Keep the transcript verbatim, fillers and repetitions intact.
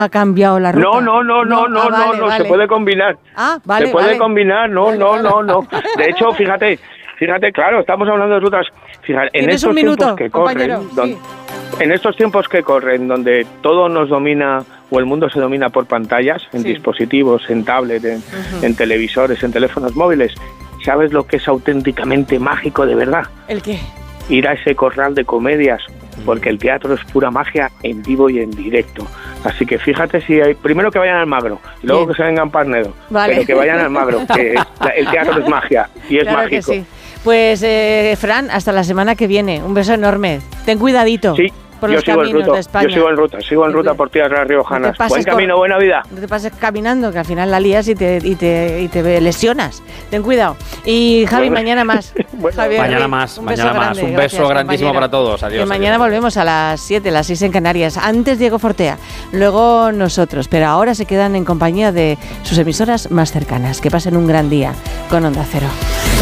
ha cambiado la ruta. No, no, no, no, no, ah, no, vale, no, vale. se puede combinar. Ah, vale, Se puede vale. combinar, no, Vale, no, vale. no, no. De hecho, fíjate, fíjate, claro, estamos hablando de rutas. Fíjate, en Tienes estos un minuto, tiempos que compañero, corren, don- sí. en estos tiempos que corren, donde todo nos domina o el mundo se domina por pantallas, en Sí. dispositivos, en tablet, en, Ujú. en televisores, en teléfonos móviles, ¿sabes lo que es auténticamente mágico de verdad? ¿El qué? Ir a ese corral de comedias, porque el teatro es pura magia en vivo y en directo. Así que fíjate si hay, primero que vayan al Magro, y luego Bien. que se vengan Parnedo, Vale. pero que vayan al Magro, que la- el teatro es magia y es Claro que mágico. sí. Pues, eh, Fran, hasta la semana que viene. Un beso enorme. Ten cuidadito Sí, por yo los sigo en caminos ruta, de España. yo sigo en ruta, sigo en Ten ruta cuida- por tierras No riojanas. te pases Buen por- camino, buena vida. No te pases caminando, que al final la lías y te, y te, y te lesionas. Ten cuidado. Y Javi, Bueno. mañana más. Bueno. Javier, Mañana un más, beso mañana más. grande. Un Gracias, beso grandísimo compañero. para todos. Adiós. Que mañana adiós. volvemos a las siete, las seis en Canarias. Antes Diego Fortea, luego nosotros. Pero ahora se quedan en compañía de sus emisoras más cercanas. Que pasen un gran día con Onda Cero.